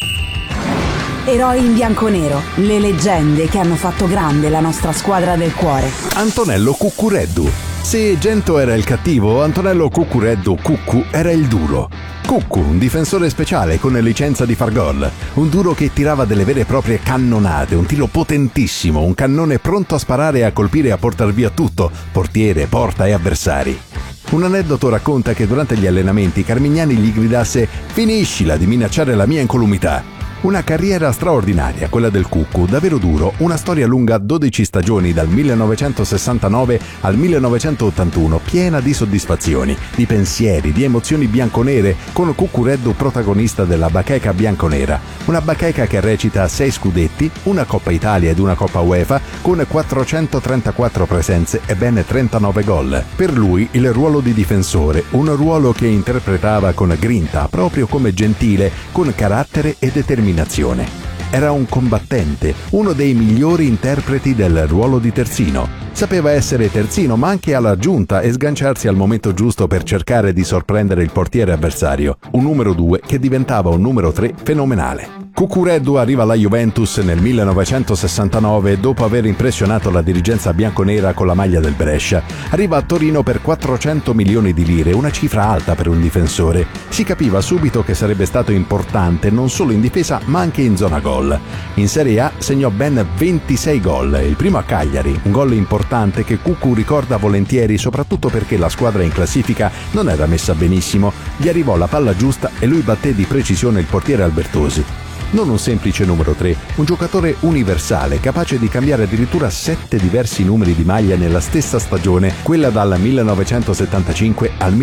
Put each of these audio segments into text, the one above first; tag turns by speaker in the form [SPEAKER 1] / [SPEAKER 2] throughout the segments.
[SPEAKER 1] Eroi in bianconero, le leggende che hanno fatto grande la nostra squadra del cuore.
[SPEAKER 2] Antonello Cuccureddu. Se Gento era il cattivo, Antonello Cuccureddu Cuccu era il duro. Cuccu, un difensore speciale con licenza di far gol, un duro che tirava delle vere e proprie cannonate, un tiro potentissimo, un cannone pronto a sparare e a colpire e a portar via tutto, portiere, porta e avversari. Un aneddoto racconta che durante gli allenamenti Carmignani gli gridasse «Finiscila di minacciare la mia incolumità». Una carriera straordinaria, quella del Cuccu, davvero duro, una storia lunga 12 stagioni dal 1969 al 1981, piena di soddisfazioni, di pensieri, di emozioni bianconere, con Cuccureddu protagonista della bacheca bianconera. Una bacheca che recita 6 scudetti, una Coppa Italia ed una Coppa UEFA, con 434 presenze e ben 39 gol. Per lui il ruolo di difensore, un ruolo che interpretava con grinta, proprio come Gentile, con carattere e determinazione. Era un combattente, uno dei migliori interpreti del ruolo di terzino. Sapeva essere terzino, ma anche alla giunta e sganciarsi al momento giusto per cercare di sorprendere il portiere avversario. Un numero 2 che diventava un numero 3 fenomenale. Cuccureddu arriva alla Juventus nel 1969 dopo aver impressionato la dirigenza bianconera con la maglia del Brescia. Arriva a Torino per 400 milioni di lire, una cifra alta per un difensore. Si capiva subito che sarebbe stato importante non solo in difesa ma anche in zona gol. In Serie A segnò ben 26 gol, il primo a Cagliari, un gol importante che Cuccu ricorda volentieri soprattutto perché la squadra in classifica non era messa benissimo. Gli arrivò la palla giusta e lui batté di precisione il portiere Albertosi. Non un semplice numero 3, un giocatore universale, capace di cambiare addirittura 7 diversi numeri di maglia nella stessa stagione, quella dal 1975 al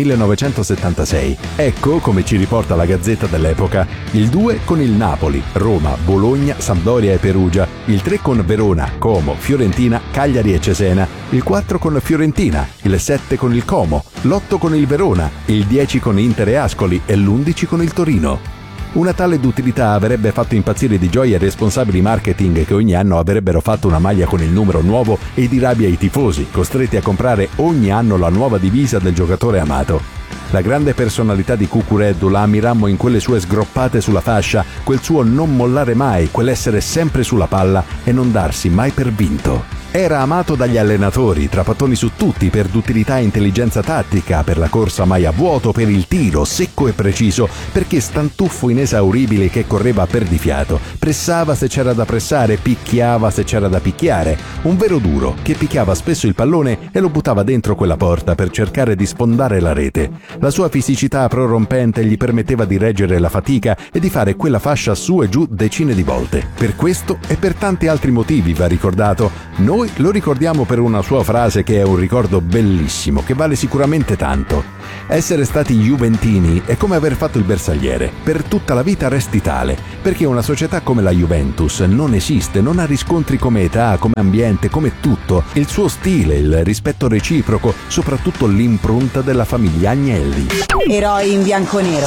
[SPEAKER 2] 1976. Ecco, come ci riporta la Gazzetta dell'epoca, il 2 con il Napoli, Roma, Bologna, Sampdoria e Perugia, il 3 con Verona, Como, Fiorentina, Cagliari e Cesena, il 4 con Fiorentina, il 7 con il Como, l'8 con il Verona, il 10 con Inter e Ascoli e l'11 con il Torino. Una tale d'utilità avrebbe fatto impazzire di gioia i responsabili marketing che ogni anno avrebbero fatto una maglia con il numero nuovo e di rabbia i tifosi, costretti a comprare ogni anno la nuova divisa del giocatore amato. La grande personalità di Cuccureddu la ammirammo in quelle sue sgroppate sulla fascia, quel suo non mollare mai, quell'essere sempre sulla palla e non darsi mai per vinto. Era amato dagli allenatori, trapattoni su tutti, per duttilità e intelligenza tattica, per la corsa mai a vuoto, per il tiro secco e preciso, perché stantuffo inesauribile che correva a perdifiato, pressava se c'era da pressare, picchiava se c'era da picchiare, un vero duro che picchiava spesso il pallone e lo buttava dentro quella porta per cercare di sfondare la rete. La sua fisicità prorompente gli permetteva di reggere la fatica e di fare quella fascia su e giù decine di volte. Per questo e per tanti altri motivi va ricordato. Noi lo ricordiamo per una sua frase che è un ricordo bellissimo, che vale sicuramente tanto. Essere stati juventini è come aver fatto il bersagliere. Per tutta la vita resti tale, perché una società come la Juventus non esiste, non ha riscontri come età, come ambiente, come tutto. Il suo stile, il rispetto reciproco, soprattutto l'impronta della famiglia Agnelli.
[SPEAKER 1] Eroi in bianconero.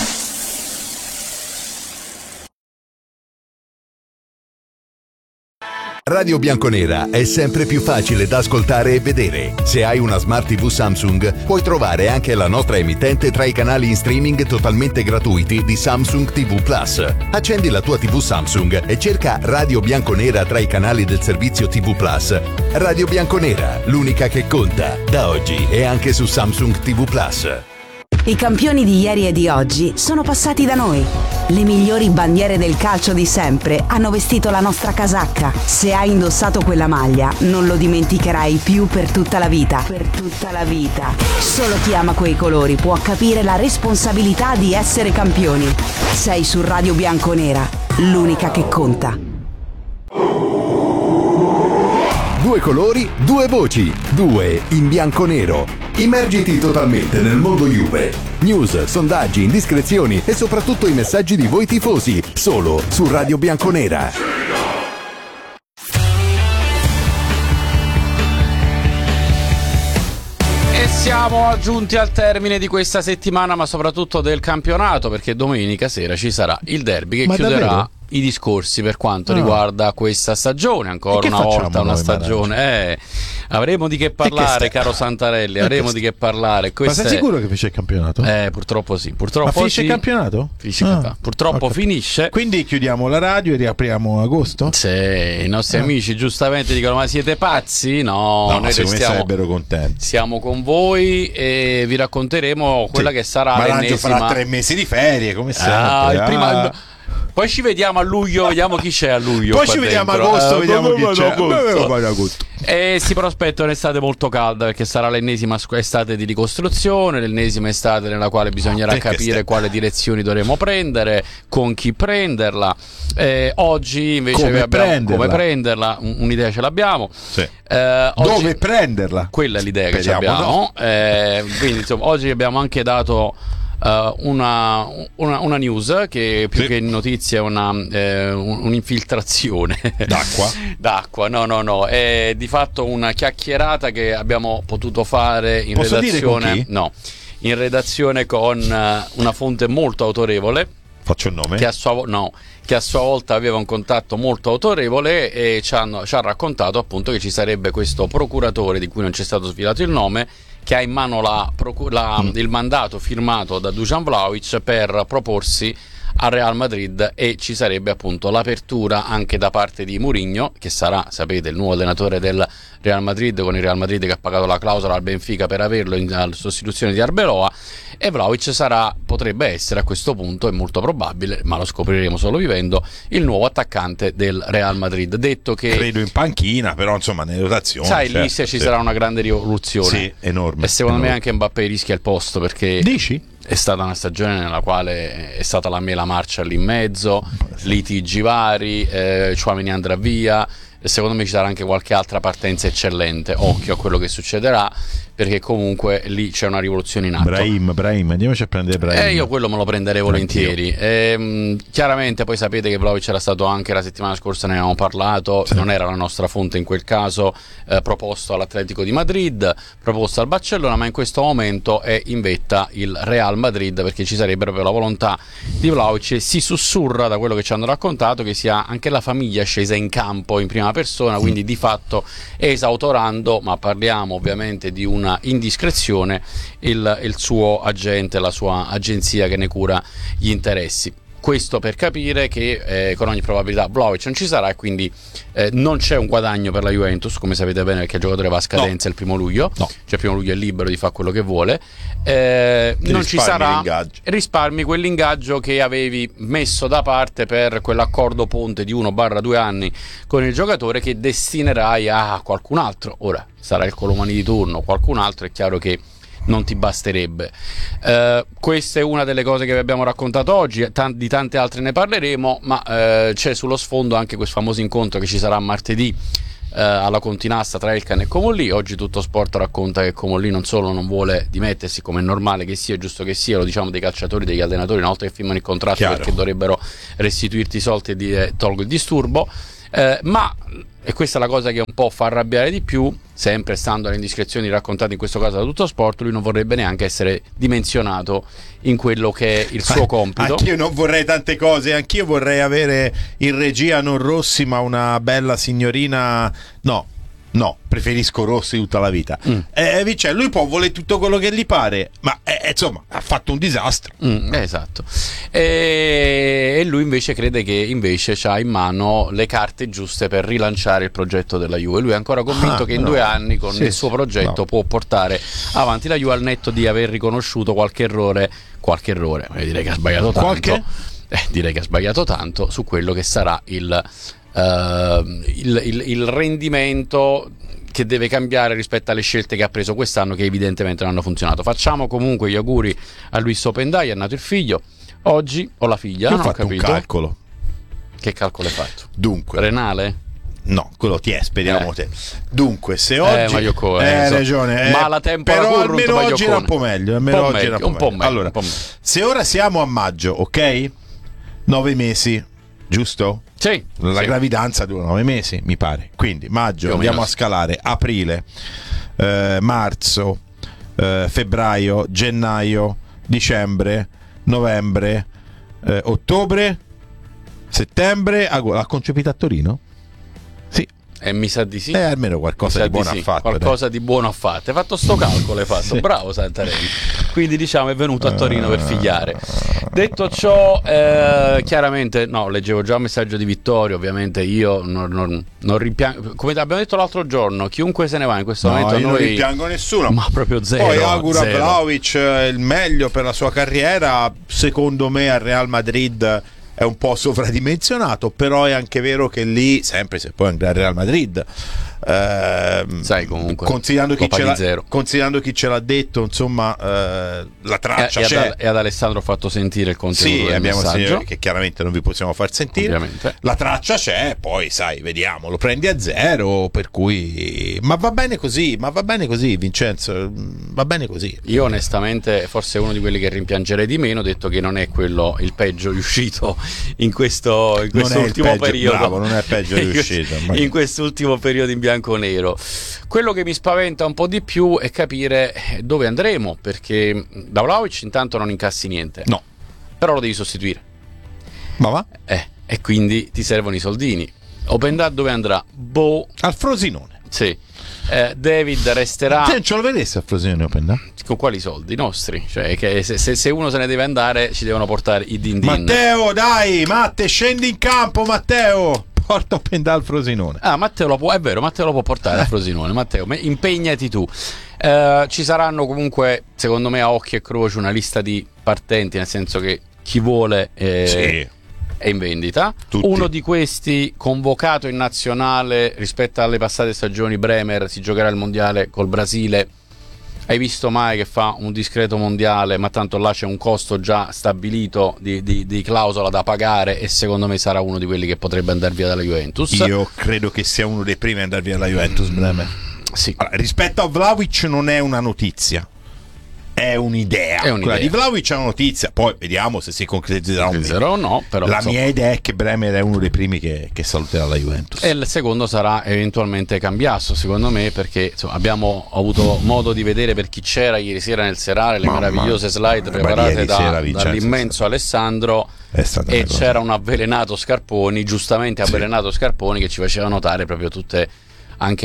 [SPEAKER 2] Radio Bianconera è sempre più facile da ascoltare e vedere. Se hai una Smart TV Samsung, puoi trovare anche la nostra emittente tra i canali in streaming totalmente gratuiti di Samsung TV Plus. Accendi la tua TV Samsung e cerca Radio Bianconera tra i canali del servizio TV Plus. Radio Bianconera, l'unica che conta. Da oggi è anche su Samsung TV Plus.
[SPEAKER 1] I campioni di ieri e di oggi sono passati da noi. Le migliori bandiere del calcio di sempre hanno vestito la nostra casacca. Se hai indossato quella maglia, non lo dimenticherai più per tutta la vita. Per tutta la vita. Solo chi ama quei colori può capire la responsabilità di essere campioni. Sei su Radio Bianconera, l'unica che conta.
[SPEAKER 2] Due colori, due voci, due in bianco-nero. Immergiti totalmente nel mondo Juve. News, sondaggi, indiscrezioni e soprattutto i messaggi di voi tifosi. Solo su Radio Bianconera.
[SPEAKER 3] E siamo giunti al termine di questa settimana, ma soprattutto del campionato, perché domenica sera ci sarà il derby che chiuderà davvero i discorsi per quanto riguarda questa stagione, ancora una volta una stagione. Avremo di che parlare, caro Santarelli, avremo di che parlare.
[SPEAKER 4] Ma sei sicuro che finisce il campionato?
[SPEAKER 3] Purtroppo sì. Purtroppo
[SPEAKER 4] finisce il campionato?
[SPEAKER 3] Purtroppo finisce.
[SPEAKER 4] Quindi chiudiamo la radio e riapriamo agosto?
[SPEAKER 3] Sì, i nostri amici giustamente dicono: ma siete pazzi? No, noi
[SPEAKER 4] sarebbero contenti.
[SPEAKER 3] Siamo con voi e vi racconteremo quella che sarà
[SPEAKER 4] Maranggio
[SPEAKER 3] l'ennesima.
[SPEAKER 4] farà 3 mesi di ferie, come sempre.
[SPEAKER 3] Poi ci vediamo a luglio, vediamo chi c'è a luglio.
[SPEAKER 4] Poi ci vediamo a agosto, vediamo chi c'è.
[SPEAKER 3] E si prospetta un'estate molto calda, perché sarà l'ennesima estate di ricostruzione, l'ennesima estate nella quale bisognerà capire quale direzioni dovremo prendere, con chi prenderla. Oggi invece come prenderla, un'idea ce l'abbiamo.
[SPEAKER 4] Sì. Dove prenderla?
[SPEAKER 3] Quella è l'idea che abbiamo. Quindi insomma, oggi abbiamo anche dato una news che più che notizie è un'infiltrazione d'acqua. No, è di fatto una chiacchierata che abbiamo potuto fare in redazione. In redazione con una fonte molto autorevole.
[SPEAKER 4] Faccio il nome?
[SPEAKER 3] Che a sua volta aveva un contatto molto autorevole e ci ha raccontato appunto che ci sarebbe questo procuratore di cui non c'è stato svelato il nome, che ha in mano il mandato firmato da Dusan Vlahovic per proporsi al Real Madrid, e ci sarebbe appunto l'apertura anche da parte di Mourinho, che sarà, sapete, il nuovo allenatore del Real Madrid, con il Real Madrid che ha pagato la clausola al Benfica per averlo in sostituzione di Arbeloa, e Vlahovic potrebbe essere a questo punto, è molto probabile, ma lo scopriremo solo vivendo, il nuovo attaccante del Real Madrid. Detto che
[SPEAKER 4] credo in panchina, però insomma nelle rotazioni,
[SPEAKER 3] lì ci sarà una grande rivoluzione,
[SPEAKER 4] enorme,
[SPEAKER 3] e secondo me anche Mbappé rischia il posto, perché
[SPEAKER 4] dici?
[SPEAKER 3] È stata una stagione nella quale è stata la mela marcia lì in mezzo, litigi vari, Tchouaméni andrà via, e secondo me ci sarà anche qualche altra partenza eccellente. Occhio a quello che succederà, perché comunque lì c'è una rivoluzione in atto.
[SPEAKER 4] Brahim, andiamoci a prendere Brahim.
[SPEAKER 3] Io quello me lo prenderei volentieri. Chiaramente poi sapete che Vlahovic era stato anche la settimana scorsa, ne avevamo parlato, non era la nostra fonte in quel caso, proposto all'Atletico di Madrid, proposto al Barcellona, ma in questo momento è in vetta il Real Madrid, perché ci sarebbe proprio la volontà di Vlahovic, e si sussurra, da quello che ci hanno raccontato, che sia anche la famiglia scesa in campo in prima persona, quindi di fatto esautorando, ma parliamo ovviamente di una indiscrezione, il suo agente, la sua agenzia che ne cura gli interessi. Questo per capire che con ogni probabilità Vlahovic non ci sarà, e quindi non c'è un guadagno per la Juventus, come sapete bene, perché il giocatore va a scadenza il 1 luglio, cioè il 1 luglio è libero di fare quello che vuole. Non ci sarà, risparmi quell'ingaggio che avevi messo da parte per quell'accordo ponte di 1/2 anni con il giocatore, che destinerai a qualcun altro. Ora sarà il Colomani di turno, qualcun altro, è chiaro che non ti basterebbe. Questa è una delle cose che vi abbiamo raccontato oggi, di tante altre ne parleremo, ma c'è sullo sfondo anche questo famoso incontro che ci sarà martedì alla Continassa tra Elkann e Comolli. Oggi Tutto Sport racconta che Comolli non solo non vuole dimettersi, come è normale che sia, giusto che sia, lo diciamo dei calciatori, degli allenatori, una volta che firmano il contratto, perché dovrebbero restituirti i soldi e tolgo il disturbo, ma, e questa è la cosa che un po' fa arrabbiare di più, sempre stando alle indiscrezioni raccontate in questo caso da Tutto Sport, lui non vorrebbe neanche essere dimensionato in quello che è il suo compito.
[SPEAKER 4] Anch'io non vorrei tante cose, anch'io vorrei avere in regia non Rossi ma una bella signorina. No, preferisco Rossi tutta la vita. Cioè, lui può volere tutto quello che gli pare, ma insomma ha fatto un disastro.
[SPEAKER 3] Esatto. E lui invece crede che invece ha in mano le carte giuste per rilanciare il progetto della Juve. Lui è ancora convinto che in 2 anni con il suo progetto può portare avanti la Juve, al netto di aver riconosciuto qualche errore. Direi che ha sbagliato tanto. Direi che ha sbagliato tanto su quello che sarà il rendimento, che deve cambiare rispetto alle scelte che ha preso quest'anno, che evidentemente non hanno funzionato. Facciamo comunque gli auguri a Luis Opendai, è nato il figlio oggi, o la figlia, non ho capito.
[SPEAKER 4] Un calcolo.
[SPEAKER 3] Che calcolo hai fatto?
[SPEAKER 4] Dunque,
[SPEAKER 3] renale?
[SPEAKER 4] No, quello speriamo te. Dunque, se oggi hai
[SPEAKER 3] ragione, ma la tempo
[SPEAKER 4] però almeno oggi era un po' meglio,
[SPEAKER 3] un po' meglio.
[SPEAKER 4] Allora, se ora siamo a maggio, ok? 9 mesi, giusto?
[SPEAKER 3] Sì.
[SPEAKER 4] La gravidanza dura 9 mesi, mi pare. Quindi maggio, andiamo a scalare aprile, marzo, febbraio, gennaio, dicembre, novembre, ottobre, settembre. Ha concepito a Torino? Sì.
[SPEAKER 3] Mi sa di sì.
[SPEAKER 4] Almeno qualcosa di buono ha fatto.
[SPEAKER 3] Qualcosa di buono ha fatto. Hai fatto sto calcolo, hai fatto.
[SPEAKER 4] Sì.
[SPEAKER 3] Bravo Santarelli. Quindi diciamo è venuto a Torino per figliare. Detto ciò, chiaramente, no, leggevo già un messaggio di Vittorio, ovviamente io non rimpiango. Come abbiamo detto l'altro giorno, chiunque se ne va in questo momento
[SPEAKER 4] io
[SPEAKER 3] noi...
[SPEAKER 4] non rimpiango nessuno.
[SPEAKER 3] Ma proprio zero.
[SPEAKER 4] Poi auguro a
[SPEAKER 3] zero.
[SPEAKER 4] Vlahovic il meglio per la sua carriera. Secondo me al Real Madrid è un po' sovradimensionato, però è anche vero che lì, sempre se poi andrà al Real Madrid,
[SPEAKER 3] sai, comunque
[SPEAKER 4] considerando chi ce l'ha detto, insomma, la traccia c'è.
[SPEAKER 3] E ad Alessandro ho fatto sentire il contenuto del
[SPEAKER 4] abbiamo
[SPEAKER 3] messaggio,
[SPEAKER 4] che chiaramente non vi possiamo far sentire.
[SPEAKER 3] Ovviamente.
[SPEAKER 4] La traccia c'è, poi sai, vediamo, lo prendi a zero, per cui ma va bene così, Vincenzo, va bene così.
[SPEAKER 3] Io onestamente forse uno di quelli che rimpiangerei di meno, detto che non è quello il peggio riuscito in questo ultimo periodo.
[SPEAKER 4] Bravo, non è il peggio riuscito
[SPEAKER 3] in quest'ultimo periodo in bianco-nero. Quello che mi spaventa un po' di più è capire dove andremo, perché da Vlahovic intanto non incassi niente.
[SPEAKER 4] No.
[SPEAKER 3] Però lo devi sostituire.
[SPEAKER 4] Ma va?
[SPEAKER 3] E quindi ti servono i soldini. Openda dove andrà?
[SPEAKER 4] Al Frosinone.
[SPEAKER 3] Sì. David resterà.
[SPEAKER 4] Te ce lo vedessi al Frosinone Openda?
[SPEAKER 3] Con quali soldi? I nostri. Cioè, che se uno se ne deve andare, ci devono portare i din din.
[SPEAKER 4] Matteo, dai, Matte, scendi in campo, Matteo. Porta Openda al Frosinone.
[SPEAKER 3] Matteo lo può, è vero, Matteo lo può portare al Frosinone. Matteo, impegnati tu. Ci saranno comunque, secondo me, a occhio e croce una lista di partenti, nel senso che chi vuole è in vendita.
[SPEAKER 4] Tutti.
[SPEAKER 3] Uno di questi convocato in nazionale rispetto alle passate stagioni, Bremer, si giocherà il mondiale col Brasile. Hai visto mai che fa un discreto mondiale, ma tanto là c'è un costo già stabilito di clausola da pagare, e secondo me sarà uno di quelli che potrebbe andare via dalla Juventus.
[SPEAKER 4] Io credo che sia uno dei primi ad andare via dalla Juventus, Bremer.
[SPEAKER 3] Sì.
[SPEAKER 4] Allora, rispetto a Vlahovic non è una notizia, è un'idea. Quella di Vlahovic è una notizia, poi vediamo se si concretizzerà
[SPEAKER 3] o no. Però,
[SPEAKER 4] la mia idea è che Bremer è uno dei primi che saluterà la Juventus.
[SPEAKER 3] E il secondo sarà eventualmente Cambiasso, secondo me, perché insomma, abbiamo avuto modo di vedere, per chi c'era ieri sera nel serale, le meravigliose slide preparate dall'immenso Alessandro, e c'era un avvelenato Scarponi, giustamente avvelenato Scarponi, che ci faceva notare proprio tutte... Anche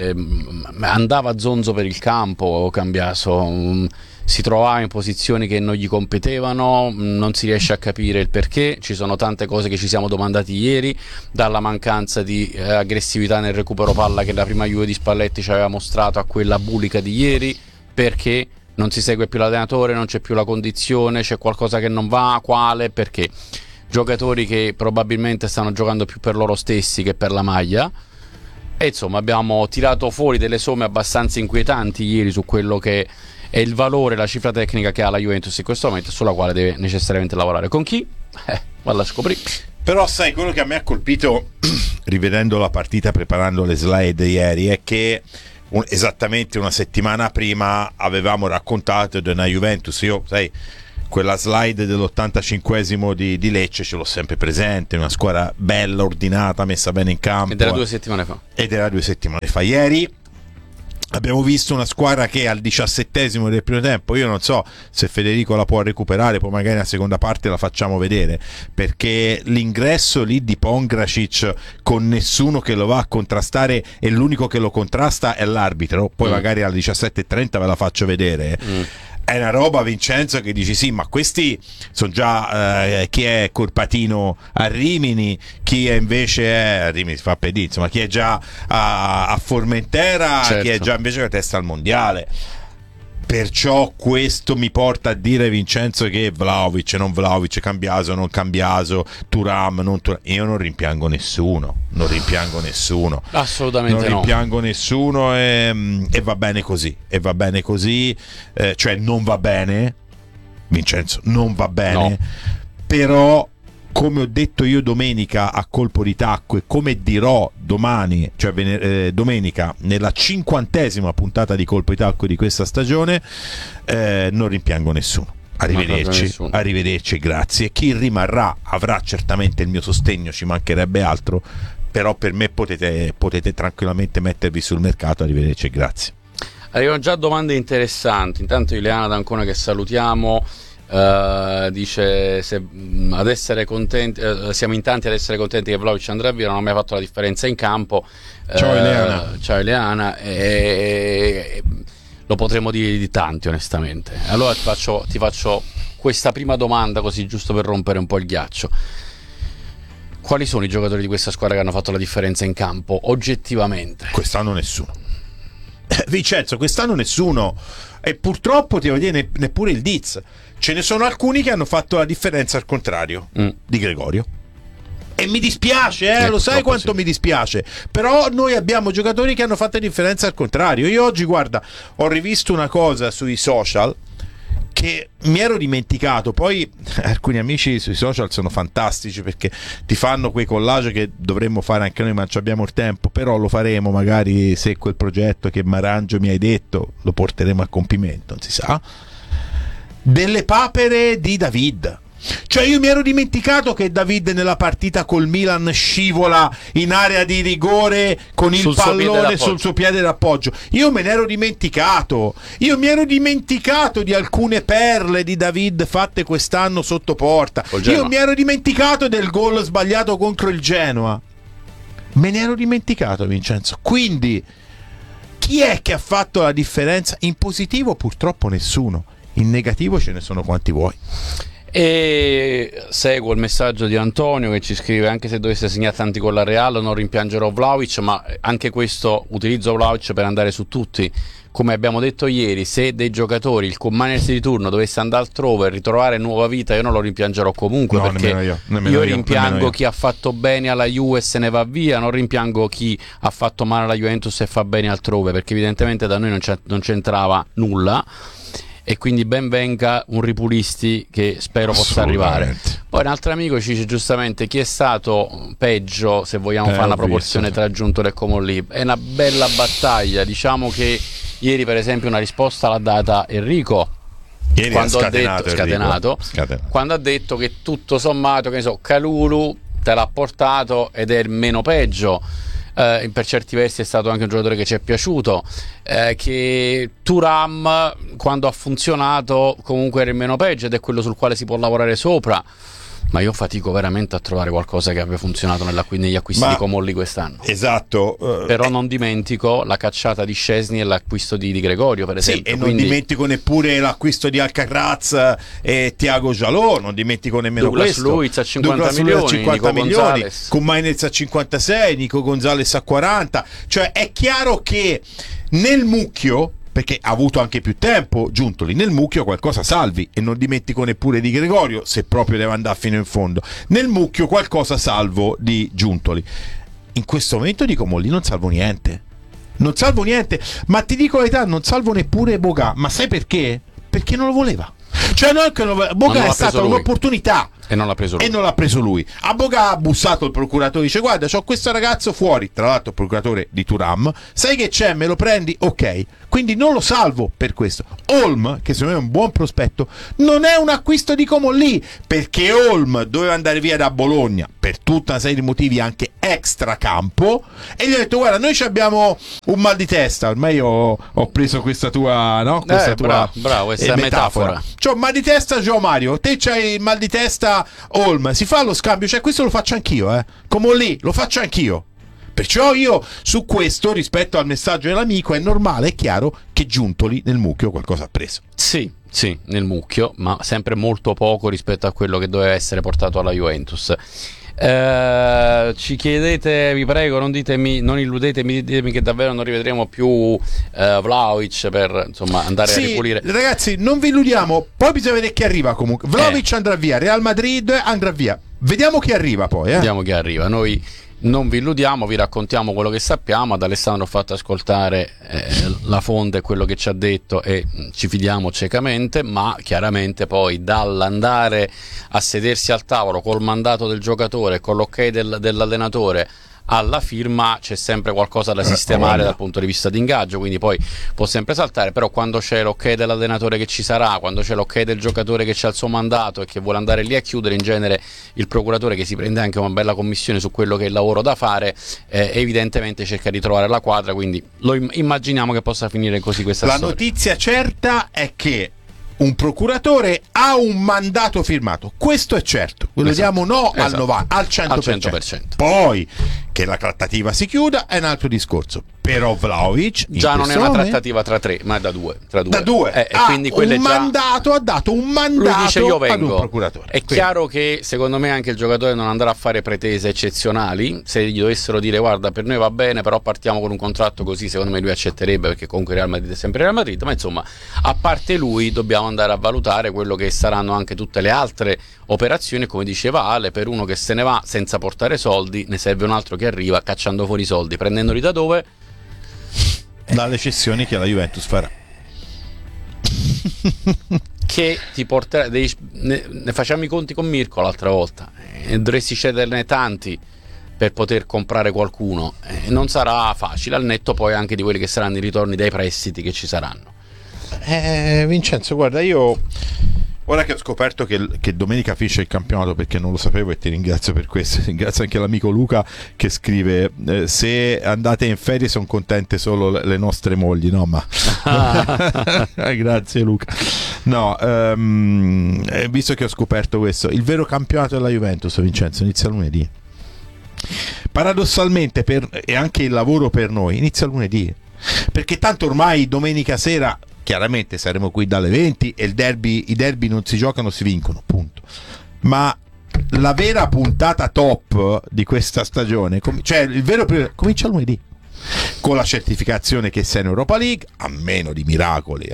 [SPEAKER 3] andava zonzo per il campo Cambiaso, si trovava in posizioni che non gli competevano, non si riesce a capire il perché. Ci sono tante cose che ci siamo domandati ieri, dalla mancanza di aggressività nel recupero palla che la prima Juve di Spalletti ci aveva mostrato, a quella bulica di ieri, perché non si segue più l'allenatore, non c'è più la condizione, c'è qualcosa che non va, quale, perché giocatori che probabilmente stanno giocando più per loro stessi che per la maglia. E insomma abbiamo tirato fuori delle somme abbastanza inquietanti ieri su quello che è il valore, la cifra tecnica che ha la Juventus in questo momento, sulla quale deve necessariamente lavorare. Con chi? Valla a scoprire.
[SPEAKER 4] Però sai, quello che a me ha colpito rivedendo la partita, preparando le slide ieri, è che esattamente una settimana prima avevamo raccontato di una Juventus, io sai, quella slide dell'85esimo di Lecce ce l'ho sempre presente, una squadra bella, ordinata, messa bene in campo.
[SPEAKER 3] Ed era 2 settimane fa. Ieri
[SPEAKER 4] abbiamo visto una squadra che al 17esimo del primo tempo, io non so se Federico la può recuperare, poi magari nella seconda parte la facciamo vedere, perché l'ingresso lì di Pongracic con nessuno che lo va a contrastare, e l'unico che lo contrasta è l'arbitro, poi magari alle 17:30 ve la faccio vedere. È una roba, Vincenzo, che dici sì, ma questi sono già chi è Corpatino a Rimini, chi è invece a Rimini si fa pedì, insomma, chi è già a Formentera, certo. Chi è già invece la testa al mondiale. Perciò questo mi porta a dire, Vincenzo, che Vlahovic, non Vlahovic, Cambiaso, non Cambiaso, Thuram, non Thuram. Io non rimpiango nessuno.
[SPEAKER 3] Assolutamente
[SPEAKER 4] non rimpiango nessuno, e va bene così. Cioè non va bene, Vincenzo, non va bene. No. Però, come ho detto io domenica a colpo di tacco, e come dirò domani, cioè domenica, nella 50esima puntata di Colpo di Tacco di questa stagione, non rimpiango nessuno. Arrivederci, grazie. Chi rimarrà avrà certamente il mio sostegno, ci mancherebbe altro, però per me potete tranquillamente mettervi sul mercato. Arrivederci e grazie.
[SPEAKER 3] Arrivano già domande interessanti. Intanto Ileana D'Ancona, che salutiamo, dice ad essere contenti, siamo in tanti ad essere contenti che Vlahovic andrà via, non ha mai fatto la differenza in campo. Ciao Eleana, e lo potremmo dire di tanti, onestamente. Allora ti faccio questa prima domanda, così giusto per rompere un po' il ghiaccio. Quali sono i giocatori di questa squadra che hanno fatto la differenza in campo oggettivamente?
[SPEAKER 4] Quest'anno nessuno. Vincenzo, quest'anno nessuno, e purtroppo ti devo dire neppure il Diz. Ce ne sono alcuni che hanno fatto la differenza al contrario di Gregorio, e mi dispiace, lo sai quanto mi dispiace, però noi abbiamo giocatori che hanno fatto la differenza al contrario. Io oggi, guarda, ho rivisto una cosa sui social che mi ero dimenticato. Poi alcuni amici sui social sono fantastici, perché ti fanno quei collage che dovremmo fare anche noi, ma non abbiamo il tempo. Però lo faremo magari, se quel progetto che Marangio mi hai detto lo porteremo a compimento, non si sa. Delle papere di David. Cioè, io mi ero dimenticato che David nella partita col Milan scivola in area di rigore con il pallone sul suo piede d'appoggio. Io me ne ero dimenticato. Io mi ero dimenticato di alcune perle di David fatte quest'anno sotto porta. Io mi ero dimenticato del gol sbagliato contro il Genoa. Me ne ero dimenticato, Vincenzo. Quindi chi è che ha fatto la differenza? In positivo purtroppo nessuno. In negativo ce ne sono quanti vuoi.
[SPEAKER 3] E seguo il messaggio di Antonio che ci scrive: anche se dovesse segnare tanti con la Real non rimpiangerò Vlahovic, ma anche questo, utilizzo Vlahovic per andare su tutti. Come abbiamo detto ieri, se dei giocatori, il commander di turno, dovesse andare altrove e ritrovare nuova vita, io non lo rimpiangerò comunque, no, perché io rimpiango chi ha fatto bene alla Juve e se ne va via, non rimpiango chi ha fatto male alla Juventus e fa bene altrove, perché evidentemente da noi non c'entrava nulla. E quindi ben venga un Ripulisti, che spero possa arrivare. Poi un altro amico ci dice giustamente: chi è stato peggio, se vogliamo fare una proporzione tra Giuntoli e Comolli? È una bella battaglia. Diciamo che ieri, per esempio, una risposta l'ha data Enrico.
[SPEAKER 4] Ieri
[SPEAKER 3] quando
[SPEAKER 4] ha scatenato,
[SPEAKER 3] quando ha detto che tutto sommato, che ne so, Kalulu te l'ha portato ed è il meno peggio. Per certi versi è stato anche un giocatore che ci è piaciuto, che Thuram, quando ha funzionato, comunque era il meno peggio ed è quello sul quale si può lavorare sopra. Ma io fatico veramente a trovare qualcosa che abbia funzionato negli acquisti di Comolli quest'anno.
[SPEAKER 4] Esatto.
[SPEAKER 3] Però non dimentico la cacciata di Szczesny e l'acquisto di Gregorio, per esempio.
[SPEAKER 4] Sì, e non dimentico neppure l'acquisto di Alcaraz e Thiago Jalò, non dimentico nemmeno
[SPEAKER 3] Douglas
[SPEAKER 4] questo.
[SPEAKER 3] Luiz a 50 milioni,
[SPEAKER 4] con Mainez a 56, Nico Gonzalez a 40. Cioè, è chiaro che nel mucchio, perché ha avuto anche più tempo Giuntoli, nel mucchio qualcosa salvi, e non dimentico neppure di Gregorio, se proprio deve andare fino in fondo. Nel mucchio qualcosa salvo di Giuntoli. In questo momento di Comolli non salvo niente, ma ti dico la verità, non salvo neppure Boga. Ma sai perché? Perché non lo voleva. Cioè, Boga è stata un'opportunità
[SPEAKER 3] e non l'ha preso lui.
[SPEAKER 4] A Boga ha bussato il procuratore, dice: guarda, c'ho questo ragazzo fuori, tra l'altro il procuratore di Thuram, sai che c'è, me lo prendi? Ok, quindi non lo salvo per questo. Holm, che secondo me è un buon prospetto, non è un acquisto di Comolli, perché Holm doveva andare via da Bologna per tutta una serie di motivi anche extracampo, e gli ho detto: guarda, noi abbiamo un mal di testa. Ormai ho preso questa tua, no? Questa tua
[SPEAKER 3] bravo, questa metafora.
[SPEAKER 4] C'ho mal di testa, Gio Mario, te c'hai il mal di testa, Holm, si fa lo scambio, cioè questo lo faccio anch'io, Comolli lo faccio anch'io. Perciò io su questo, rispetto al messaggio dell'amico, è normale, è chiaro che Giuntoli nel mucchio qualcosa ha preso.
[SPEAKER 3] Sì, nel mucchio, ma sempre molto poco rispetto a quello che doveva essere portato alla Juventus. Ci chiedete, vi prego, non illudetemi, ditemi che davvero non rivedremo più Vlahovic per, insomma, andare a ripulire.
[SPEAKER 4] Ragazzi, non vi illudiamo, poi bisogna vedere chi arriva. Comunque Vlahovic andrà via, Real Madrid andrà via, vediamo chi arriva poi.
[SPEAKER 3] Vediamo chi arriva. Noi non vi illudiamo, vi raccontiamo quello che sappiamo. Ad Alessandro ho fatto ascoltare la fonte, quello che ci ha detto, e ci fidiamo ciecamente, ma chiaramente poi dall'andare a sedersi al tavolo col mandato del giocatore, con l'ok dell'allenatore, alla firma c'è sempre qualcosa da sistemare dal punto di vista di ingaggio, quindi poi può sempre saltare. Però quando c'è l'ok dell'allenatore che ci sarà, quando c'è l'ok del giocatore che c'ha il suo mandato e che vuole andare lì a chiudere, in genere il procuratore, che si prende anche una bella commissione su quello che è il lavoro da fare, evidentemente cerca di trovare la quadra, quindi lo immaginiamo che possa finire così questa storia.
[SPEAKER 4] La notizia certa è che un procuratore ha un mandato firmato, questo è certo, quello diamo no al 90, al 100%. Poi che la trattativa si chiuda è un altro discorso, però Vlahovic
[SPEAKER 3] già non è una trattativa tra tre, ma è da due.
[SPEAKER 4] Da due.
[SPEAKER 3] Quindi
[SPEAKER 4] un mandato, ha dato un mandato,
[SPEAKER 3] lui dice io vengo.
[SPEAKER 4] ad un procuratore.
[SPEAKER 3] È chiaro che secondo me anche il giocatore non andrà a fare pretese eccezionali. Se gli dovessero dire guarda per noi va bene, però partiamo con un contratto così, secondo me lui accetterebbe, perché comunque Real Madrid è sempre Real Madrid. Ma insomma, a parte lui dobbiamo andare a valutare quello che saranno anche tutte le altre operazioni. Come diceva Ale, per uno che se ne va senza portare soldi ne serve un altro che arriva cacciando fuori i soldi, prendendoli da dove?
[SPEAKER 4] Dalle cessioni che la Juventus farà,
[SPEAKER 3] che ti porterà. Ne facciamo i conti con Mirko l'altra volta, dovresti cederne tanti per poter comprare qualcuno, non sarà facile, al netto poi anche di quelli che saranno i ritorni dai prestiti che ci saranno.
[SPEAKER 4] Vincenzo, guarda, io ora che ho scoperto che domenica finisce il campionato, perché non lo sapevo e ti ringrazio per questo, ringrazio anche l'amico Luca che scrive se andate in ferie sono contente solo le nostre mogli, no ma grazie Luca. No, visto che ho scoperto questo, il vero campionato della Juventus, Vincenzo, inizia lunedì. Paradossalmente e anche il lavoro per noi inizia lunedì, perché tanto ormai domenica sera chiaramente saremo qui dalle 20 e i derby non si giocano, si vincono, punto. Ma la vera puntata top di questa stagione, cioè il vero comincia lunedì, con la certificazione che sei in Europa League, a meno di miracoli,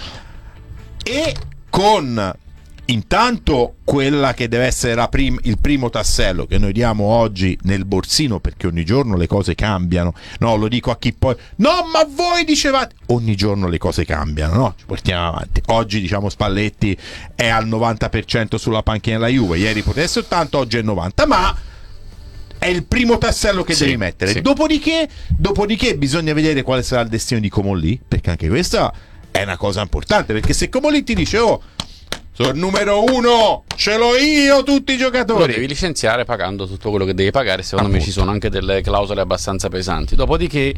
[SPEAKER 4] e con intanto quella che deve essere il primo tassello che noi diamo oggi nel borsino, perché ogni giorno le cose cambiano, no, lo dico a chi poi no ma voi dicevate, ogni giorno le cose cambiano, no, ci portiamo avanti. Oggi diciamo Spalletti è al 90% sulla panchina della Juve, ieri poteva essere 80, oggi è 90, ma è il primo tassello che devi mettere, sì. Dopodiché bisogna vedere quale sarà il destino di Comolli, perché anche questa è una cosa importante, perché se Comolli ti dice sono il numero uno, ce l'ho io tutti i giocatori,
[SPEAKER 3] lo devi licenziare pagando tutto quello che devi pagare. Secondo me ci sono anche delle clausole abbastanza pesanti. Dopodiché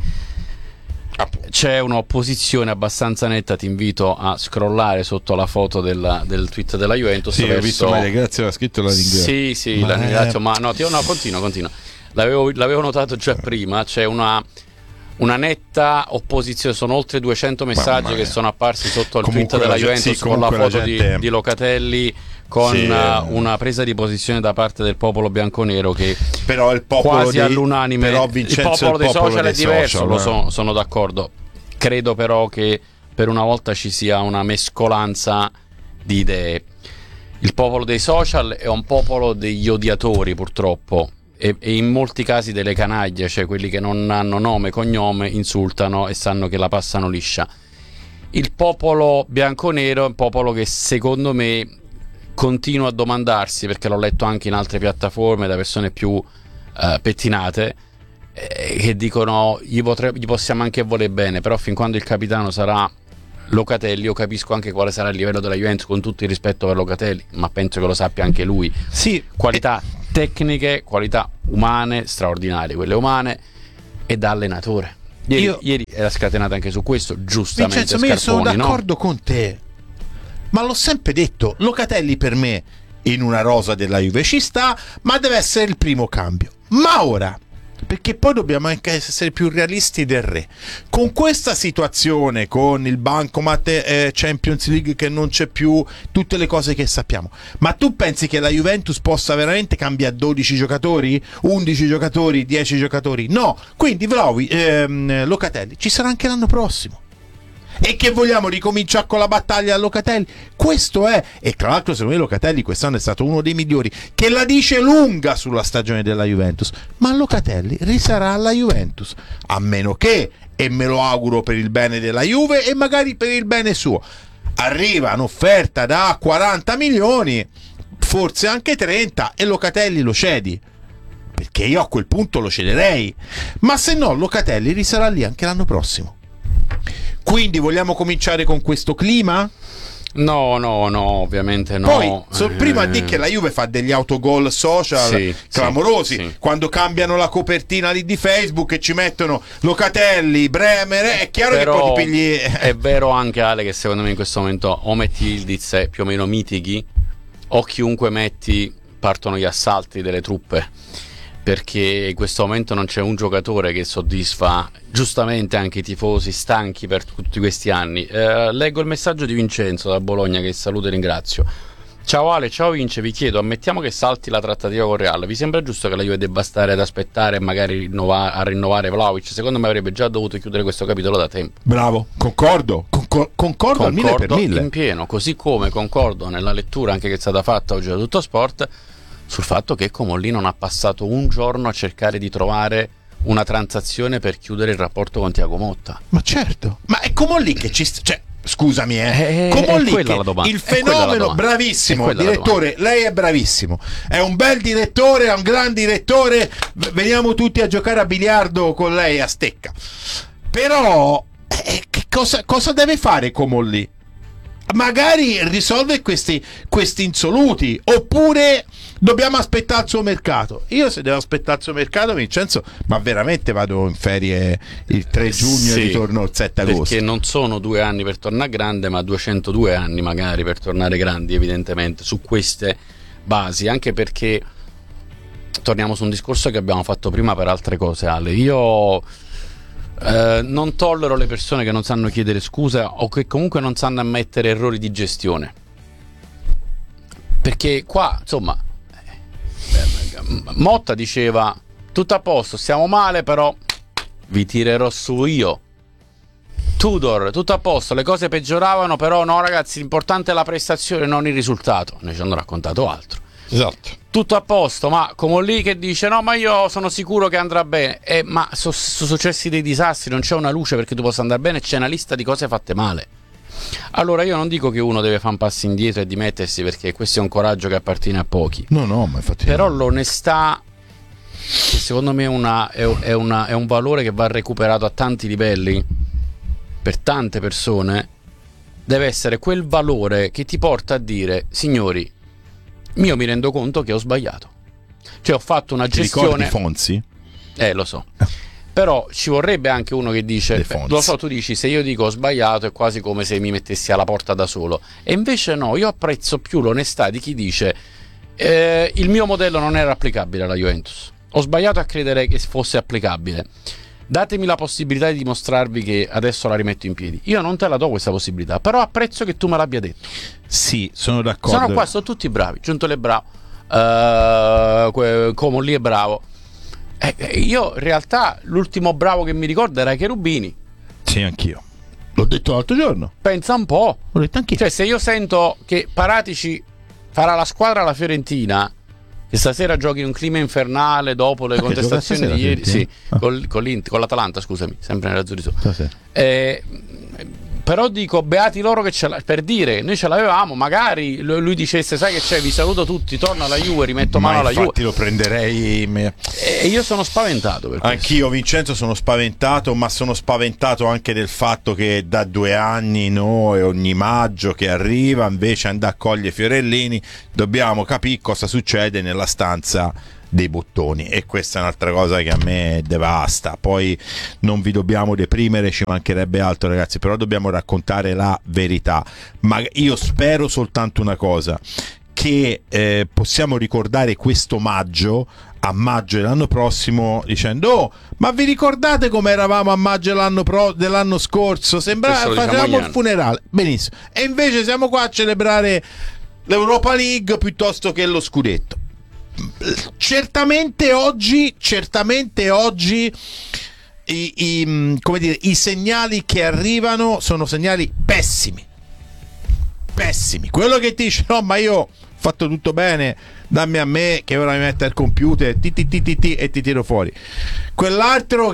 [SPEAKER 3] c'è un'opposizione abbastanza netta. Ti invito a scrollare sotto la foto del tweet della Juventus.
[SPEAKER 4] Sì, ho visto Maria Grazia l'ha scritto, la ringrazio.
[SPEAKER 3] Sì, la ringrazio, ma no, continua. L'avevo notato già prima. C'è una netta opposizione, sono oltre 200 messaggi che sono apparsi sotto il tweet della Juventus, con la foto di Locatelli, con una presa di posizione da parte del popolo bianconero, che
[SPEAKER 4] però il popolo
[SPEAKER 3] quasi all'unanime,
[SPEAKER 4] però Vincenzo,
[SPEAKER 3] il popolo dei social è diverso,
[SPEAKER 4] social,
[SPEAKER 3] sono d'accordo. Credo però che per una volta ci sia una mescolanza di idee. Il popolo dei social è un popolo degli odiatori, purtroppo, e in molti casi delle canaglie, cioè quelli che non hanno nome e cognome, insultano e sanno che la passano liscia. Il popolo bianconero è un popolo che secondo me continua a domandarsi, perché l'ho letto anche in altre piattaforme da persone più pettinate, che dicono gli possiamo anche voler bene, però fin quando il capitano sarà Locatelli io capisco anche quale sarà il livello della Juventus, con tutto il rispetto per Locatelli, ma penso che lo sappia anche lui.
[SPEAKER 4] Sì,
[SPEAKER 3] qualità tecniche, qualità umane straordinarie, quelle umane, e da allenatore. Ieri era scatenata anche su questo, giustamente.
[SPEAKER 4] Vincenzo, io sono d'accordo con te, ma l'ho sempre detto, Locatelli per me in una rosa della Juve ci sta, ma deve essere il primo cambio. Ma ora, perché poi dobbiamo anche essere più realisti del re, con questa situazione, con il bancomat Champions League che non c'è più, tutte le cose che sappiamo, ma tu pensi che la Juventus possa veramente cambiare 12 giocatori, 11 giocatori, 10 giocatori? No, quindi Locatelli ci sarà anche l'anno prossimo. E che vogliamo ricominciare con la battaglia a Locatelli? Questo è. E tra l'altro secondo me Locatelli quest'anno è stato uno dei migliori, che la dice lunga sulla stagione della Juventus. Ma Locatelli risarà alla Juventus, a meno che, e me lo auguro per il bene della Juve e magari per il bene suo, arriva un'offerta da 40 milioni, forse anche 30, e Locatelli lo cedi, perché io a quel punto lo cederei. Ma se no Locatelli risarà lì anche l'anno prossimo. Quindi vogliamo cominciare con questo clima?
[SPEAKER 3] No, ovviamente no.
[SPEAKER 4] Poi prima di che la Juve fa degli autogol social clamorosi,
[SPEAKER 3] sì.
[SPEAKER 4] Quando cambiano la copertina lì di Facebook e ci mettono Locatelli, Bremer, è chiaro
[SPEAKER 3] Però
[SPEAKER 4] che poi ti pigli.
[SPEAKER 3] È vero anche, Ale, che secondo me in questo momento o metti Ildiz più o meno mitighi, o chiunque metti partono gli assalti delle truppe, perché in questo momento non c'è un giocatore che soddisfa giustamente anche i tifosi stanchi per tutti questi anni. Leggo il messaggio di Vincenzo da Bologna, che saluto e ringrazio. Ciao Ale, ciao Vince, vi chiedo, ammettiamo che salti la trattativa con Real, vi sembra giusto che la Juve debba stare ad aspettare e magari rinnovare Vlahovic? Secondo me avrebbe già dovuto chiudere questo capitolo da tempo.
[SPEAKER 4] Bravo, concordo al 1000%.
[SPEAKER 3] In pieno, così come concordo nella lettura anche che è stata fatta oggi da Tutto Sport sul fatto che Comolli non ha passato un giorno a cercare di trovare una transazione per chiudere il rapporto con Thiago Motta.
[SPEAKER 4] Ma certo, ma è Comolli che scusami, Comolli, il fenomeno, bravissimo direttore, lei è bravissimo, è un bel direttore, è un gran direttore, veniamo tutti a giocare a biliardo con lei a stecca. Però che cosa deve fare Comolli? Magari risolve questi insoluti, oppure dobbiamo aspettare il suo mercato. Io se devo aspettare il suo mercato, Vincenzo, ma veramente vado in ferie il 3 giugno e ritorno il 7 agosto.
[SPEAKER 3] Perché non sono 2 anni per tornare grande, ma 202 anni magari per tornare grandi, evidentemente, su queste basi. Anche perché torniamo su un discorso che abbiamo fatto prima per altre cose, Ale. Io non tollero le persone che non sanno chiedere scusa o che comunque non sanno ammettere errori di gestione, perché qua insomma Motta diceva tutto a posto, stiamo male, però vi tirerò su io. Tudor, tutto a posto, le cose peggioravano, però no ragazzi, l'importante è la prestazione, non il risultato. Noi ci hanno raccontato altro.
[SPEAKER 4] Esatto.
[SPEAKER 3] Tutto a posto, ma come lì che dice no, ma io sono sicuro che andrà bene. Ma sono successi dei disastri, non c'è una luce perché tu possa andare bene, c'è una lista di cose fatte male. Allora io non dico che uno deve fare un passo indietro e dimettersi, perché questo è un coraggio che appartiene a pochi.
[SPEAKER 4] No, ma infatti.
[SPEAKER 3] Però l'onestà, che secondo me è un valore che va recuperato a tanti livelli, per tante persone, deve essere quel valore che ti porta a dire: signori, io mi rendo conto che ho sbagliato, cioè ho fatto una gestione.
[SPEAKER 4] Ti ricordi Fonzi?
[SPEAKER 3] Lo so. Però ci vorrebbe anche uno che dice, lo so, tu dici, se io dico ho sbagliato è quasi come se mi mettessi alla porta da solo, e invece no, io apprezzo più l'onestà di chi dice il mio modello non era applicabile alla Juventus, ho sbagliato a credere che fosse applicabile, datemi la possibilità di dimostrarvi che adesso la rimetto in piedi. Io non te la do questa possibilità, però apprezzo che tu me l'abbia detto.
[SPEAKER 4] Sì, sono d'accordo.
[SPEAKER 3] Sono qua, sono tutti bravi, Giuntoli è bravo, Comolli è bravo. Io in realtà l'ultimo bravo che mi ricordo era Cherubini.
[SPEAKER 4] Sì, anch'io. L'ho detto l'altro giorno.
[SPEAKER 3] Pensa un po'.
[SPEAKER 4] L'ho detto anch'io.
[SPEAKER 3] Cioè, se io sento che Paratici farà la squadra alla Fiorentina, che stasera giochi in un clima infernale dopo le contestazioni di ieri, sì, con l'Atalanta, scusami, sempre nell'azzurri su. Però dico, beati loro che per dire, noi ce l'avevamo, magari lui dicesse, sai che c'è, vi saluto tutti, torno alla Juve, rimetto mano alla Juve.
[SPEAKER 4] Infatti lo prenderei.
[SPEAKER 3] E io sono spaventato per questo.
[SPEAKER 4] Anch'io, Vincenzo, sono spaventato, ma sono spaventato anche del fatto che da 2 anni noi, ogni maggio che arriva, invece andare a cogliere Fiorellini, dobbiamo capire cosa succede nella stanza dei bottoni, e questa è un'altra cosa che a me devasta. Poi non vi dobbiamo deprimere, ci mancherebbe altro ragazzi, però dobbiamo raccontare la verità. Ma io spero soltanto una cosa, che possiamo ricordare questo maggio, a maggio dell'anno prossimo, dicendo: oh, ma vi ricordate come eravamo a maggio dell'anno scorso? Sembrava facevamo il funerale. Benissimo, e invece siamo qua a celebrare l'Europa League piuttosto che lo scudetto. Certamente oggi i segnali che arrivano sono segnali pessimi. Quello che ti dice: no, ma io ho fatto tutto bene, dammi a me che ora mi metto al computer e ti tiro fuori. Quell'altro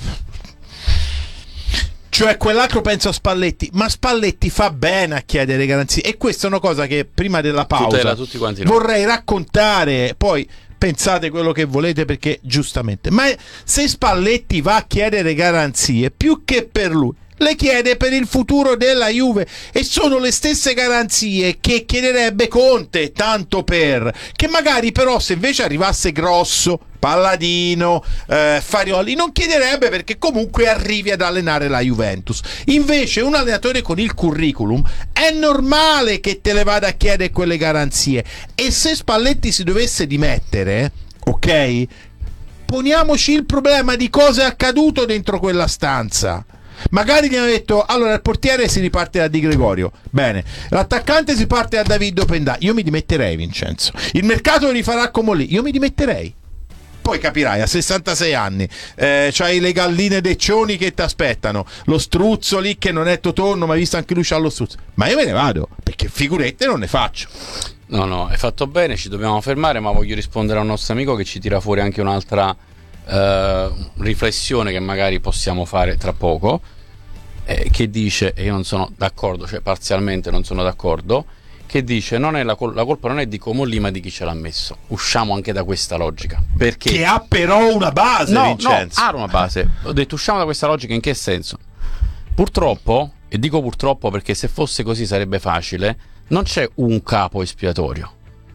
[SPEAKER 4] penso a Spalletti, ma Spalletti fa bene a chiedere garanzie, e questa è una cosa che prima della pausa vorrei raccontare. Poi pensate quello che volete, perché giustamente, ma se Spalletti va a chiedere garanzie, più che per lui, le chiede per il futuro della Juve, e sono le stesse garanzie che chiederebbe Conte, tanto per, che magari però se invece arrivasse Grosso, Palladino, Farioli, non chiederebbe, perché comunque arrivi ad allenare la Juventus. Invece un allenatore con il curriculum è normale che te le vada a chiedere quelle garanzie, e se Spalletti si dovesse dimettere, ok, poniamoci il problema di cosa è accaduto dentro quella stanza. Magari gli hanno detto: allora il portiere si riparte da Di Gregorio, bene, l'attaccante si parte da David Opendà, io mi dimetterei, Vincenzo. Il mercato lo rifarà come lì, io mi dimetterei. Poi capirai, a 66 anni c'hai le galline deccioni che ti aspettano, lo struzzo lì che non è totorno, ma visto anche lui c'ha lo struzzo, ma io me ne vado, perché figurette non ne faccio.
[SPEAKER 3] No, hai fatto bene, ci dobbiamo fermare, ma voglio rispondere a un nostro amico che ci tira fuori anche un'altra riflessione che magari possiamo fare tra poco, che dice, e io non sono d'accordo, cioè parzialmente non sono d'accordo, che dice non è la colpa non è di Comolli ma di chi ce l'ha messo. Usciamo anche da questa logica, perché
[SPEAKER 4] che ha però una base, Vincenzo.
[SPEAKER 3] No, ha una base. Ho detto usciamo da questa logica in che senso? Purtroppo, e dico purtroppo perché se fosse così sarebbe facile, non c'è un capo espiatorio,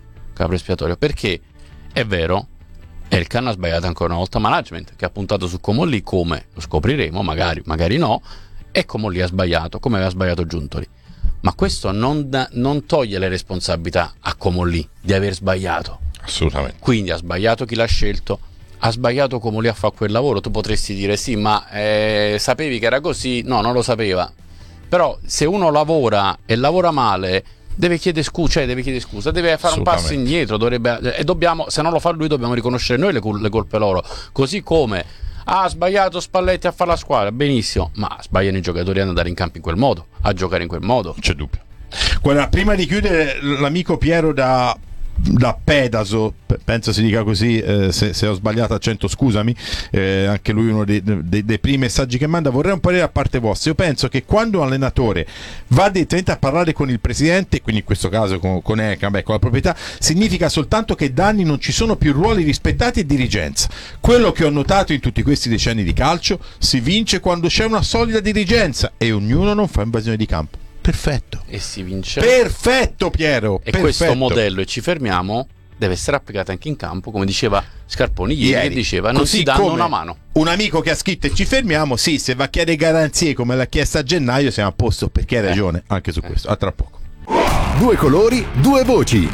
[SPEAKER 3] perché è vero, Elkann ha sbagliato ancora una volta management, che ha puntato su Comolli, come lo scopriremo, magari no, e Comolli ha sbagliato, come aveva sbagliato Giuntoli. Ma questo non toglie le responsabilità a Comolli di aver sbagliato.
[SPEAKER 4] Assolutamente.
[SPEAKER 3] Quindi ha sbagliato chi l'ha scelto, ha sbagliato Comolli a fare quel lavoro. Tu potresti dire sì, ma sapevi che era così? No, non lo sapeva. Però se uno lavora e lavora male, deve chiedere scusa, deve fare un passo indietro, se non lo fa lui dobbiamo riconoscere noi le colpe loro, così come ha sbagliato Spalletti a fare la squadra, benissimo, ma sbagliano i giocatori ad andare in campo in quel modo, a giocare in quel modo.
[SPEAKER 4] C'è dubbio. Guarda, prima di chiudere, l'amico Piero da Pedaso, penso si dica così, se ho sbagliato accento scusami, anche lui uno dei primi messaggi che manda. Vorrei un parere a parte vostra. Io penso che quando un allenatore va direttamente a parlare con il presidente, quindi in questo caso con Elkann, con la proprietà, significa soltanto che da anni non ci sono più ruoli rispettati e dirigenza. Quello che ho notato in tutti questi decenni di calcio: si vince quando c'è una solida dirigenza e ognuno non fa invasione di campo. Perfetto.
[SPEAKER 3] E si vince.
[SPEAKER 4] Perfetto, Piero.
[SPEAKER 3] E
[SPEAKER 4] perfetto.
[SPEAKER 3] Questo modello, e ci fermiamo, deve essere applicato anche in campo, come diceva Scarponi ieri, che diceva non si danno una mano.
[SPEAKER 4] Un amico che ha scritto e ci fermiamo, sì, se va a chiedere garanzie come l'ha chiesto a gennaio siamo a posto, perché hai ragione anche su questo. A tra poco.
[SPEAKER 2] Due colori, due voci.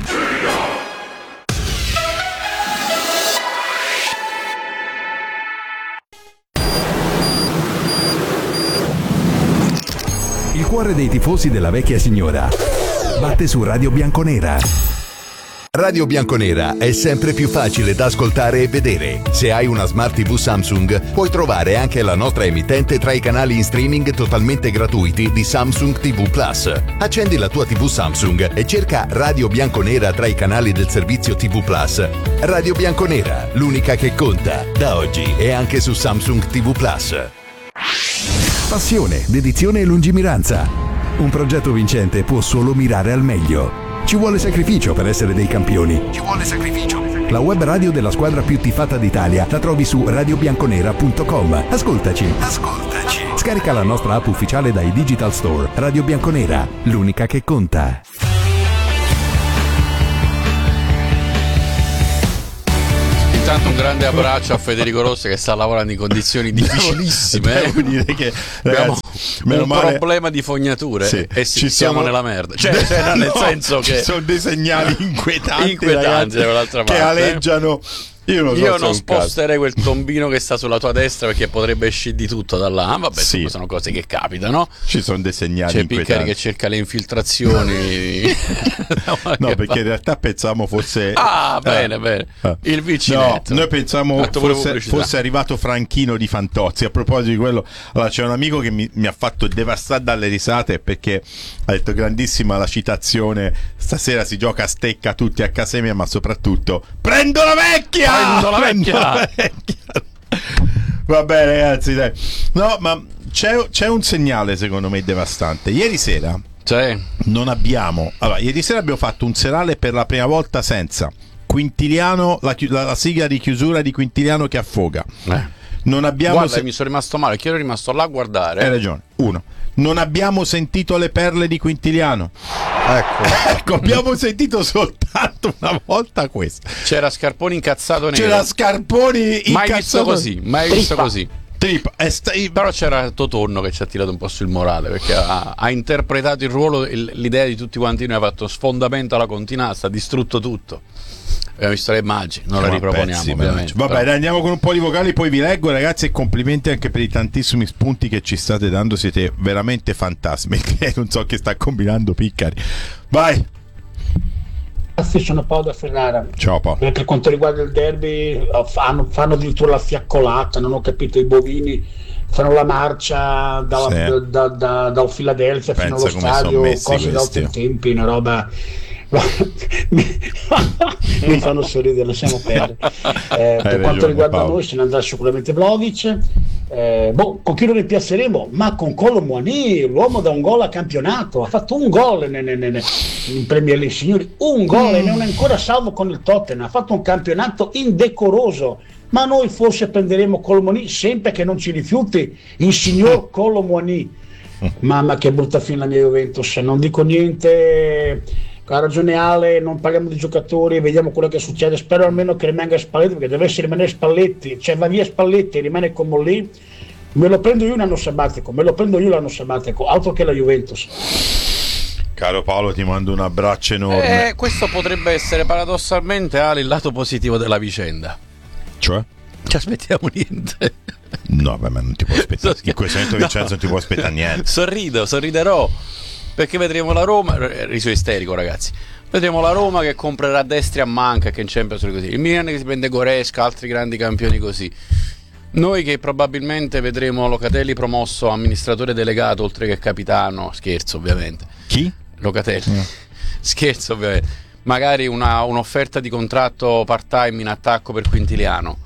[SPEAKER 2] Il cuore dei tifosi della vecchia signora batte su Radio Bianconera. Radio Bianconera è sempre più facile da ascoltare e vedere. Se hai una Smart TV Samsung, puoi trovare anche la nostra emittente tra i canali in streaming totalmente gratuiti di Samsung TV Plus. Accendi la tua TV Samsung e cerca Radio Bianconera tra i canali del servizio TV Plus. Radio Bianconera, l'unica che conta, da oggi e anche su Samsung TV Plus. Passione, dedizione e lungimiranza. Un progetto vincente può solo mirare al meglio. Ci vuole sacrificio per essere dei campioni. La web radio della squadra più tifata d'Italia la trovi su radiobianconera.com. Ascoltaci. Scarica la nostra app ufficiale dai Digital Store. Radio Bianconera, l'unica che conta.
[SPEAKER 3] Intanto un grande abbraccio a Federico Rossi che sta lavorando in condizioni difficilissime.
[SPEAKER 4] Devo dire che
[SPEAKER 3] abbiamo un
[SPEAKER 4] male,
[SPEAKER 3] problema di fognature,
[SPEAKER 4] sì,
[SPEAKER 3] e siamo nella merda. Cioè nel senso che
[SPEAKER 4] ci sono dei segnali inquietanti
[SPEAKER 3] ragazzi, dall'altra parte,
[SPEAKER 4] che aleggiano. Io non
[SPEAKER 3] sposterei quel tombino che sta sulla tua destra, perché potrebbe uscire di tutto da là. Vabbè,
[SPEAKER 4] sì,
[SPEAKER 3] sono cose che capitano.
[SPEAKER 4] Ci sono dei segnali
[SPEAKER 3] C'è
[SPEAKER 4] inquietanti.
[SPEAKER 3] Piccari che cerca le infiltrazioni.
[SPEAKER 4] No, perché in realtà pensavamo fosse
[SPEAKER 3] bene. Il vicinetto.
[SPEAKER 4] No, noi pensavamo fosse arrivato Franchino di Fantozzi. A proposito di quello, allora c'è un amico che mi ha fatto devastare dalle risate, perché ha detto: grandissima la citazione, stasera si gioca a stecca tutti a casa mia, ma soprattutto prendo la vecchia. Va bene, ragazzi, dai. No, ma c'è un segnale secondo me devastante. Ieri sera non abbiamo. Allora, ieri sera abbiamo fatto un serale per la prima volta senza Quintiliano, la sigla di chiusura di Quintiliano che affoga. Non abbiamo
[SPEAKER 3] Guarda, mi sono rimasto male, che ero rimasto là a guardare.
[SPEAKER 4] Hai ragione. 1. Non abbiamo sentito le perle di Quintiliano. Ecco, abbiamo sentito soltanto una volta questo.
[SPEAKER 3] C'era Scarponi incazzato nero.
[SPEAKER 4] C'era Scarponi
[SPEAKER 3] mai visto così, mai visto così.
[SPEAKER 4] Però
[SPEAKER 3] c'era Totorno che ci ha tirato un po' sul morale, perché ha interpretato il ruolo, l'idea di tutti quanti noi, ha fatto sfondamento alla continassa, ha distrutto tutto. Abbiamo visto le immagini, non le riproponiamo ovviamente.
[SPEAKER 4] Vabbè, dai, andiamo con un po' di vocali, poi vi leggo, ragazzi, e complimenti anche per i tantissimi spunti che ci state dando, siete veramente fantasmi. Non so che sta combinando Piccari. Vai.
[SPEAKER 5] Sono Paolo da Ferrara.
[SPEAKER 4] Ciao Paolo.
[SPEAKER 5] Per quanto riguarda il derby, fanno addirittura la fiaccolata, non ho capito, i bovini fanno la marcia da Filadelfia fino allo stadio, cose da altri tempi, una roba mi fanno sorridere, lasciamo perdere. Per quanto riguarda noi, se ne andrà sicuramente Vlahovic. Con chi non rimpiazzeremo? Ma con Kolo Muani, l'uomo da un gol a campionato, ha fatto un gol in Premier League, signori, un gol, e non è ancora salvo con il Tottenham, ha fatto un campionato indecoroso. Ma noi forse prenderemo Kolo Muani, sempre che non ci rifiuti il signor Kolo Muani. Mamma, che brutta fine la mia Juventus, non dico niente. Ha ragione Ale, non parliamo di giocatori, vediamo quello che succede. Spero almeno che rimanga Spalletti, perché dovesse rimanere Spalletti, cioè va via Spalletti e rimane come lì, me lo prendo io l'anno sabbatico, altro che la Juventus.
[SPEAKER 4] Caro Paolo, ti mando un abbraccio enorme.
[SPEAKER 3] Questo potrebbe essere paradossalmente, Ale, il lato positivo della vicenda.
[SPEAKER 4] Cioè?
[SPEAKER 3] Ci aspettiamo niente.
[SPEAKER 4] No, ma non ti può aspettare. In questo momento Vincenzo non ti può aspettare niente.
[SPEAKER 3] Sorriderò. Perché vedremo la Roma, riso isterico ragazzi, vedremo la Roma che comprerà destri a manca, che in Champions sono così, il Milan che si prende Goretzka, altri grandi campioni così, noi che probabilmente vedremo Locatelli promosso amministratore delegato oltre che capitano, scherzo ovviamente.
[SPEAKER 4] Chi?
[SPEAKER 3] Locatelli. Scherzo ovviamente, magari un'offerta di contratto part time in attacco per Quintiliano,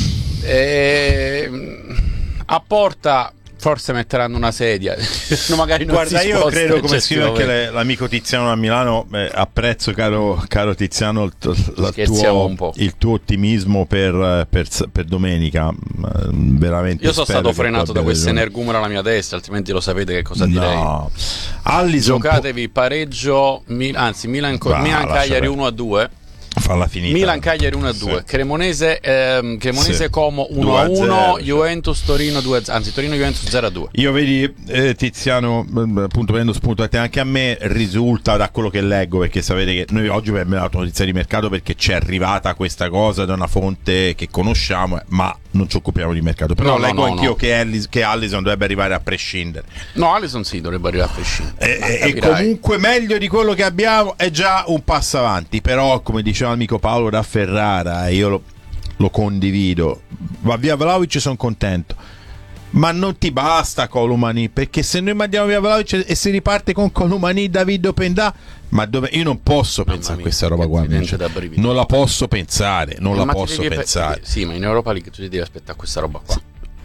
[SPEAKER 3] a porta forse metteranno una sedia. Magari non.
[SPEAKER 4] Guarda,
[SPEAKER 3] si
[SPEAKER 4] io
[SPEAKER 3] sposta,
[SPEAKER 4] credo, come scrive anche l'amico Tiziano a Milano, apprezzo, caro Tiziano, il tuo ottimismo per domenica. Veramente.
[SPEAKER 3] Io sono stato frenato da questo energumero alla mia destra, altrimenti lo sapete che cosa direi.
[SPEAKER 4] Allison,
[SPEAKER 3] giocatevi pareggio, Milan Cagliari 1-2.
[SPEAKER 4] Falla finita.
[SPEAKER 3] Milan Cagliari 1-2, sì. Cremonese Como 1-1, Juventus Torino 2-0, anzi Torino Juventus 0-2.
[SPEAKER 4] Io vedi Tiziano, appunto prendo spunto anche a me risulta da quello che leggo, perché sapete che noi oggi abbiamo dato notizia di mercato perché ci è arrivata questa cosa da una fonte che conosciamo, ma non ci occupiamo di mercato. Però leggo anch'io che Alisson dovrebbe arrivare a prescindere.
[SPEAKER 3] No, Alisson sì, dovrebbe arrivare a prescindere.
[SPEAKER 4] E comunque meglio di quello che abbiamo, è già un passo avanti. Però, come diceva l'amico Paolo da Ferrara, io lo condivido, va via Vlahovic, sono contento, ma non ti basta Kolo Muani, perché se noi mandiamo via Vlahovic e si riparte con Kolo Muani, David Openda, ma dove? Io non posso pensare a questa roba qua, non la posso pensare, pensare.
[SPEAKER 3] Sì, ma in Europa League tu ti devi aspettare questa roba qua.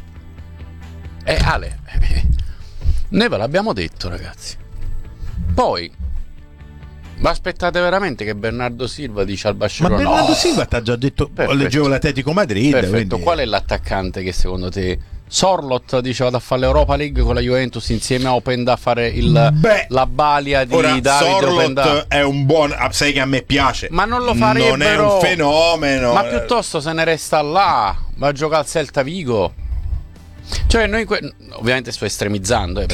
[SPEAKER 3] Ale, noi ve l'abbiamo detto, ragazzi. Poi ma aspettate veramente che Bernardo Silva dice al Barcellona?
[SPEAKER 4] Ma Bernardo Silva ti ha già detto, leggevo l'Atletico Madrid.
[SPEAKER 3] Perfetto,
[SPEAKER 4] quindi.
[SPEAKER 3] Qual è l'attaccante che secondo te? Sorlot dice vado a fare l'Europa League con la Juventus insieme a Openda a fare la balia di Davide Openda.
[SPEAKER 4] Sorlot è un buon, sai che a me piace,
[SPEAKER 3] ma non lo farebbero,
[SPEAKER 4] non è un fenomeno,
[SPEAKER 3] ma piuttosto se ne resta là, va a giocare al Celta Vigo. Cioè noi ovviamente sto estremizzando